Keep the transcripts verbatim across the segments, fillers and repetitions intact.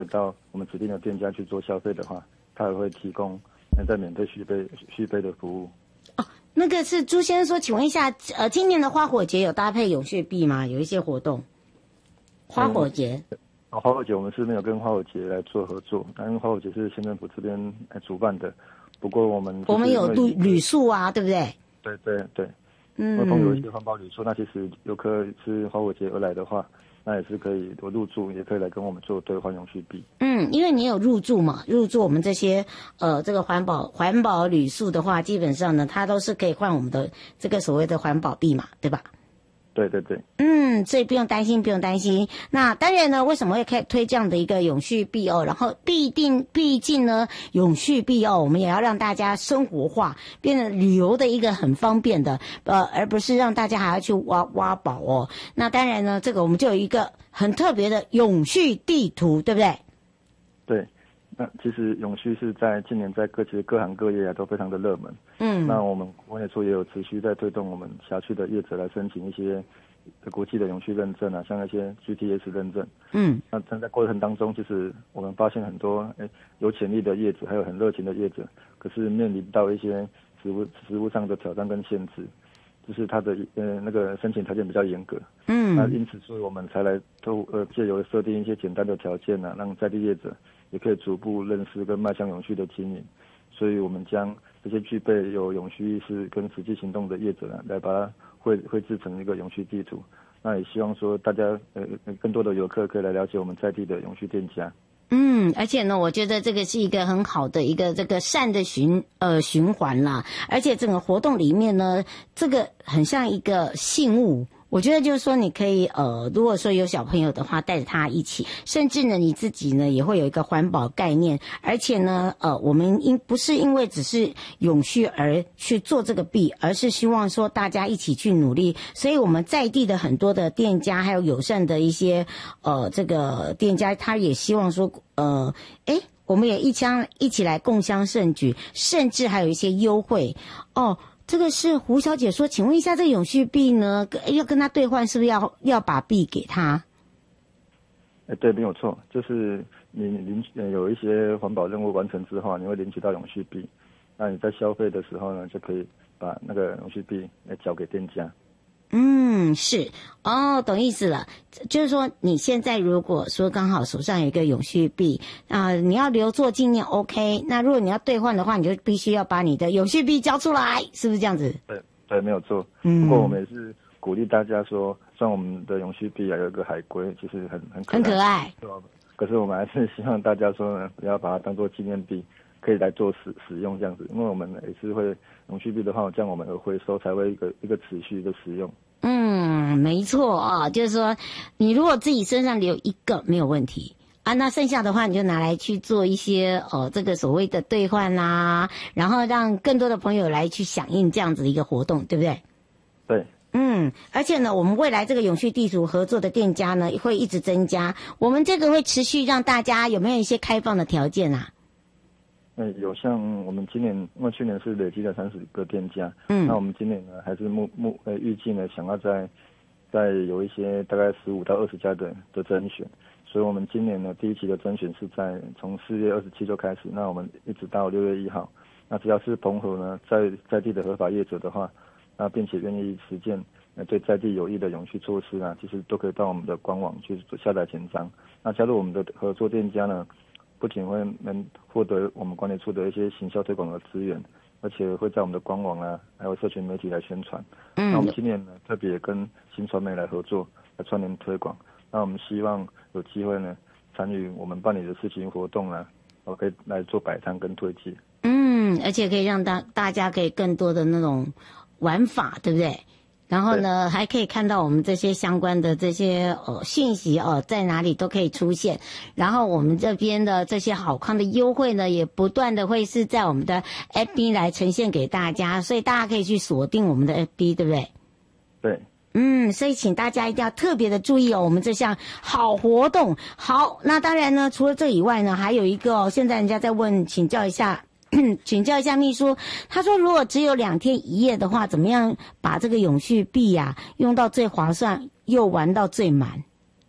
到我们指定的店家去做消费的话，他也会提供在免费续杯续杯的服务。 哦，那个是朱先生说，请问一下，呃，今年的花火节有搭配永续币吗？有一些活动？花火节？ 嗯哦，花火节我们是没有跟花火节来做合作，因为花火节是县政府这边来主办的。不过我们我们有旅旅宿啊，对不对？ 对对对， 嗯， 会有一些环保旅宿，那其实游客是花火节而来的话，那也是可以有入住，也可以来跟我们做兑换永续币。 嗯，因为你有入住嘛，入住我们这些呃这个环保环保旅宿的话，基本上呢，它都是可以换我们的这个所谓的环保币嘛，对吧？ 对对对， 嗯，所以不用担心，不用担心。那当然呢，为什么会开推这样的一个永续币哦？然后必定，毕竟呢，永续币哦，我们也要让大家生活化，变成旅游的一个很方便的，呃，而不是让大家还要去挖挖宝哦。那当然呢，这个我们就有一个很特别的永续地图，对不对？ 对。那其实永续是在今年在各其实各行各业啊都非常的热门。 嗯， 那我们国内处也有持续在推动我们辖区的业者来申请一些国际的永续认证啊，像那些 G T S 认证。 嗯， 那但在过程当中，就是我们发现很多哎有潜力的业者，还有很热情的业者，可是面临到一些实务实务上的挑战跟限制，就是他的呃那个申请条件比较严格。 嗯， 那因此所以我们才来都呃借由设定一些简单的条件啊，让在地业者也可以逐步认识跟迈向永续的经营。所以我们将这些具备有永续意识跟实际行动的业者呢，来把它绘绘制成一个永续地图。那也希望说大家呃更多的游客可以来了解我们在地的永续店家。 嗯，而且呢，我觉得这个是一个很好的一个这个善的循呃循环啦，而且整个活动里面呢，这个很像一个信物。我觉得就是说，你可以呃，如果说有小朋友的话，带着他一起，甚至呢你自己呢也会有一个环保概念，而且呢呃，我们因不是因为只是永续而去做这个币，而是希望说大家一起去努力，所以我们在地的很多的店家，还有友善的一些呃这个店家，他也希望说呃，诶我们也一枪一起来共襄盛举，甚至还有一些优惠哦。这个是胡小姐说，请问一下，这个永续币呢，要跟他兑换，是不是要要把币给他？ 哎，对，没有错，就是你领取有一些环保任务完成之后，你会领取到永续币，那你在消费的时候呢，就可以把那个永续币来交给店家。 嗯，是哦，懂意思了。就是说，你现在如果说刚好手上有一个永续币啊、呃，你要留作纪念 ，OK。那如果你要兑换的话，你就必须要把你的永续币交出来，是不是这样子？ 对对，没有错。 嗯， 不过我们也是鼓励大家说，虽然我们的永续币啊有一个海龟，其实很很可爱很可爱， 对吧？可是我们还是希望大家说呢，不要把它当做纪念币，可以来做使使用这样子，因为我们也是会永续币的话，这样我们有回收才会一个一个持续的使用。 嗯，没错啊，就是说，你如果自己身上留一个没有问题啊，那剩下的话你就拿来去做一些哦，这个所谓的兑换啦，然后让更多的朋友来去响应这样子的一个活动，对不对？ 对。 嗯，而且呢，我们未来这个永续地图合作的店家呢会一直增加，我们这个会持续让大家有没有一些开放的条件啊？ 嗯，有像我们今年，因为去年是累积了三十个店家， 嗯， 那我们今年呢还是目目呃预计呢想要在在有一些大概十五到二十家的的甄选，所以我们今年呢第一期的甄选是在从四月二十七就开始，那我们一直到六月一号，那只要是澎湖呢在在地的合法业者的话，那并且愿意实践呃对在地有益的永续措施啊，其实都可以到我们的官网去下载简章，那加入我们的合作店家呢，不仅会能获得我们管理处的一些行销推广的资源，而且会在我们的官网啊，还有社群媒体来宣传。 嗯， 那我们今年呢，特别跟新传媒来合作，来串联推广。那我们希望有机会呢，参与我们办理的事情活动啊，我可以来做摆摊跟推介。 嗯，而且可以让大大家可以更多的那种玩法，对不对？然后呢，还可以看到我们这些相关的这些呃信息哦、呃，在哪里都可以出现。然后我们这边的这些好康的优惠呢，也不断的会是在我们的 F B 来呈现给大家，所以大家可以去锁定我们的 F B， 对不对？ 对。 嗯，所以请大家一定要特别的注意哦，我们这项好活动。好，那当然呢，除了这以外呢，还有一个哦，现在人家在问，请教一下。请教一下秘书，他说如果只有两天一夜的话，怎么样把这个永续币啊用到最划算，又玩到最满？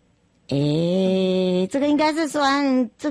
诶，这个应该是算这